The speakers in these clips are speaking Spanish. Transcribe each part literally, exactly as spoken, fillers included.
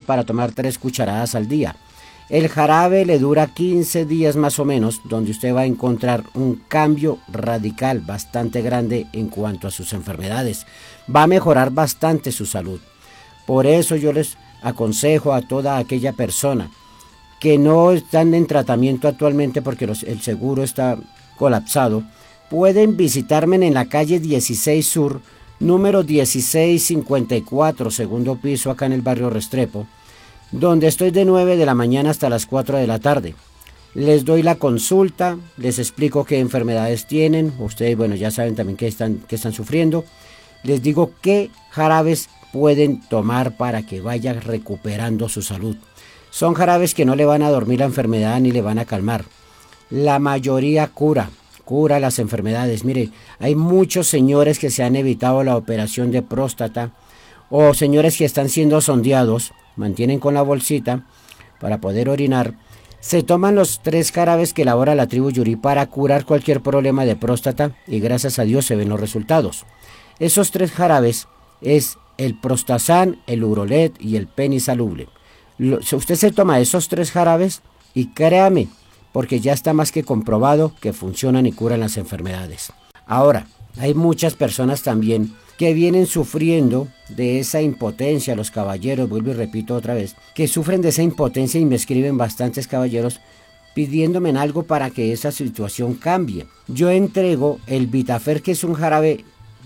para tomar tres cucharadas al día. El jarabe le dura quince días más o menos, donde usted va a encontrar un cambio radical bastante grande en cuanto a sus enfermedades. Va a mejorar bastante su salud. Por eso yo les aconsejo a toda aquella persona que no están en tratamiento actualmente porque los, el seguro está colapsado, pueden visitarme en la calle dieciséis Sur, número dieciséis cincuenta y cuatro, segundo piso, acá en el barrio Restrepo, donde estoy de nueve de la mañana hasta las cuatro de la tarde. Les doy la consulta, les explico qué enfermedades tienen, ustedes bueno ya saben también qué están, qué están sufriendo, les digo qué jarabes pueden tomar para que vaya recuperando su salud. Son jarabes que no le van a dormir la enfermedad ni le van a calmar. La mayoría cura, cura las enfermedades. Mire, hay muchos señores que se han evitado la operación de próstata o señores que están siendo sondeados, mantienen con la bolsita para poder orinar. Se toman los tres jarabes que elabora la tribu Yuri para curar cualquier problema de próstata y gracias a Dios se ven los resultados. Esos tres jarabes es el Prostazán, el Urolet y el Penisaluble. Usted se toma esos tres jarabes y créame, porque ya está más que comprobado que funcionan y curan las enfermedades. Ahora, hay muchas personas también que vienen sufriendo de esa impotencia, los caballeros, vuelvo y repito otra vez, que sufren de esa impotencia y me escriben bastantes caballeros pidiéndome algo para que esa situación cambie. Yo entrego el Vitafer, que es un jarabe,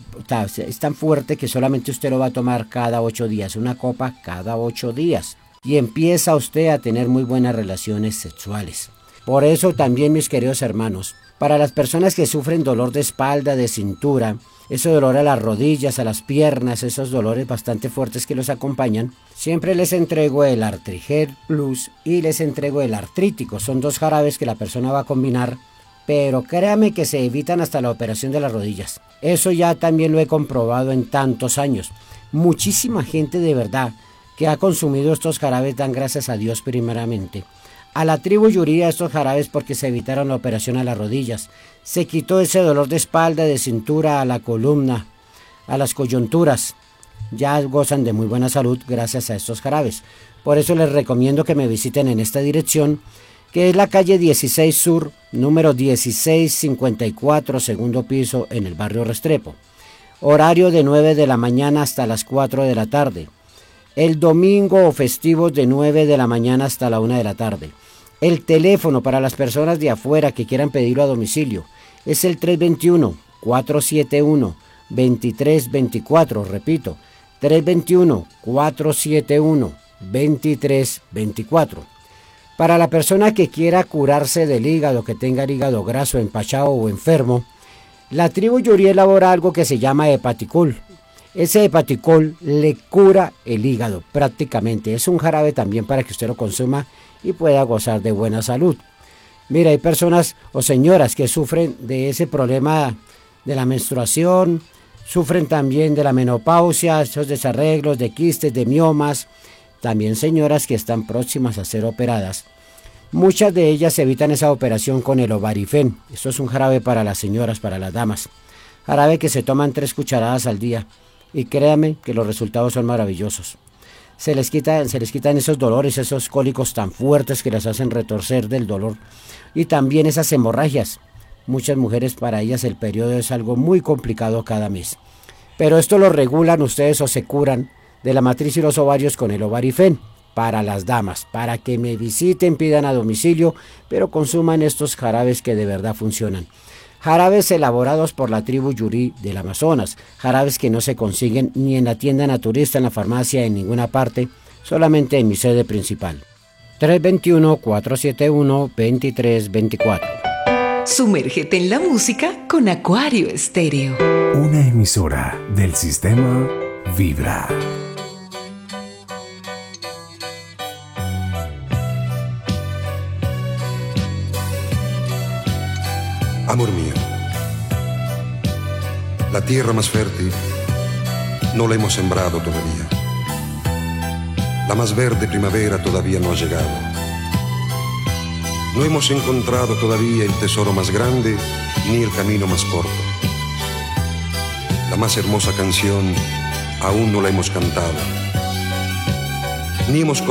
es tan fuerte que solamente usted lo va a tomar cada ocho días, una copa cada ocho días. Y empieza usted a tener muy buenas relaciones sexuales. Por eso también, mis queridos hermanos, para las personas que sufren dolor de espalda, de cintura, ese dolor a las rodillas, a las piernas, esos dolores bastante fuertes que los acompañan, siempre les entrego el Artrigel Plus y les entrego el artrítico. Son dos jarabes que la persona va a combinar, pero créame que se evitan hasta la operación de las rodillas. Eso ya también lo he comprobado en tantos años. Muchísima gente de verdad que ha consumido estos jarabes dan gracias a Dios primeramente. A la tribu Yuri estos jarabes porque se evitaron la operación a las rodillas. Se quitó ese dolor de espalda, de cintura, a la columna, a las coyunturas. Ya gozan de muy buena salud gracias a estos jarabes. Por eso les recomiendo que me visiten en esta dirección, que es la calle dieciséis Sur, número dieciséis cincuenta y cuatro, segundo piso, en el barrio Restrepo. Horario de nueve de la mañana hasta las cuatro de la tarde. El domingo o festivos de nueve de la mañana hasta la una de la tarde. El teléfono para las personas de afuera que quieran pedirlo a domicilio es el tres dos uno, cuatro siete uno, dos tres dos cuatro, repito, tres dos uno, cuatro siete uno, dos tres dos cuatro. Para la persona que quiera curarse del hígado, que tenga el hígado graso, empachado o enfermo, la tribu Yuri elabora algo que se llama Hepaticol. Ese Hepaticol le cura el hígado prácticamente. Es un jarabe también para que usted lo consuma y pueda gozar de buena salud. Mira, hay personas o señoras que sufren de ese problema de la menstruación, sufren también de la menopausia, esos desarreglos de quistes, de miomas, también señoras que están próximas a ser operadas. Muchas de ellas evitan esa operación con el Ovarifen. Esto es un jarabe para las señoras, para las damas. Jarabe que se toman tres cucharadas al día. Y créame que los resultados son maravillosos. Se les, quita, se les quitan esos dolores, esos cólicos tan fuertes que les hacen retorcer del dolor. Y también esas hemorragias. Muchas mujeres, para ellas el periodo es algo muy complicado cada mes. Pero esto lo regulan ustedes o se curan de la matriz y los ovarios con el Ovarifen. Para las damas, para que me visiten, pidan a domicilio, pero consuman estos jarabes que de verdad funcionan. Jarabes elaborados por la tribu Yuri del Amazonas, jarabes que no se consiguen ni en la tienda naturista, en la farmacia, en ninguna parte, solamente en mi sede principal. tres dos uno, cuatro siete uno, dos tres dos cuatro. Sumérgete en la música con Acuario Estéreo. Una emisora del sistema Vibra. Amor mío, la tierra más fértil no la hemos sembrado todavía. La más verde primavera todavía no ha llegado. No hemos encontrado todavía el tesoro más grande ni el camino más corto. La más hermosa canción aún no la hemos cantado, ni hemos